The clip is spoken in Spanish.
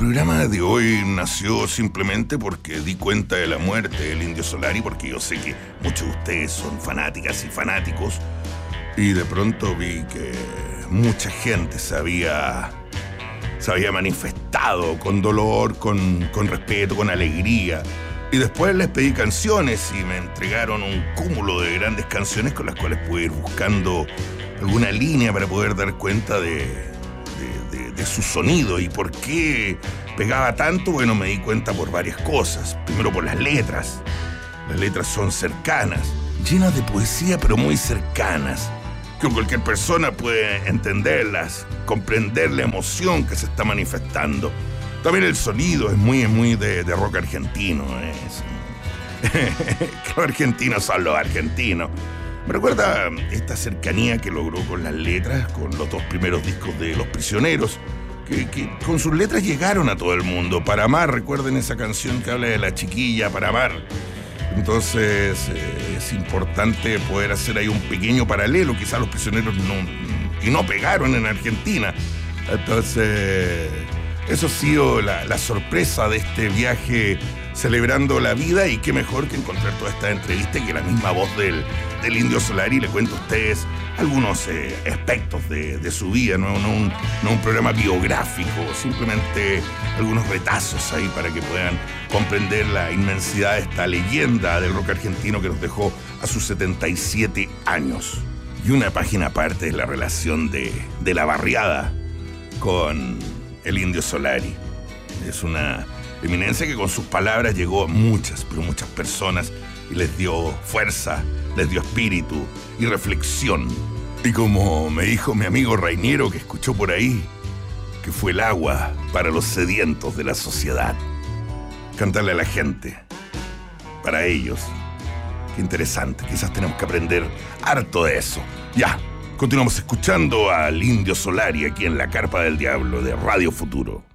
programa de hoy nació simplemente porque di cuenta de la muerte del Indio Solari, porque yo sé que muchos de ustedes son fanáticas y fanáticos, y de pronto vi que mucha gente se había manifestado con dolor, con respeto, con alegría. Y después les pedí canciones y me entregaron un cúmulo de grandes canciones con las cuales pude ir buscando alguna línea para poder dar cuenta de su sonido. ¿Y por qué pegaba tanto? Bueno, me di cuenta por varias cosas. Primero, por las letras. Las letras son cercanas, llenas de poesía, pero muy cercanas, que cualquier persona puede entenderlas, comprender la emoción que se está manifestando. También el sonido es muy de rock argentino. Los argentinos son los argentinos. Me recuerda esta cercanía que logró con las letras, con los dos primeros discos de Los Prisioneros, que con sus letras llegaron a todo el mundo. Para amar, recuerden esa canción que habla de la chiquilla, para amar. Entonces es importante poder hacer ahí un pequeño paralelo. Quizás Los Prisioneros no pegaron en Argentina. Entonces eso ha sido la sorpresa de este viaje celebrando la vida, y qué mejor que encontrar toda esta entrevista y que la misma voz del Indio Solari le cuente a ustedes algunos aspectos de su vida, no un programa biográfico, simplemente algunos retazos ahí para que puedan comprender la inmensidad de esta leyenda del rock argentino que nos dejó a sus 77 años. Y una página aparte de la relación de La Barriada con el Indio Solari. Es una eminencia que con sus palabras llegó a muchas personas y les dio fuerza, les dio espíritu y reflexión. Y como me dijo mi amigo Rainiero, que escuchó por ahí, que fue el agua para los sedientos de la sociedad. Cantarle a la gente, para ellos. Qué interesante, quizás tenemos que aprender harto de eso. Ya, continuamos escuchando al Indio Solari aquí en La Carpa del Diablo de Radio Futuro.